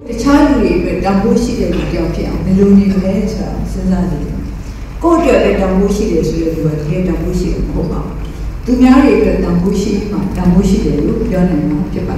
ခြားလူတွေအတွက်တောင်းဖို့ရှိတဲ့လူကြောင့်ဖြစ်အောင်ဘယ်လိုနေမလဲဆိုတာစဉ်းစားကြည့်ကိုယ့်အတွက်ပဲတောင်းဖို့ရှိတယ်ဆိုတဲ့လူကတကယ်တောင်းဖို့ရှိတယ်မဟုတ်ပါဘူးသူများတွေအတွက်တောင်းဖို့ရှိမှတောင်းဖို့ရှိတယ်လို့ပြောနိုင်မှာဖြစ်ပါတယ်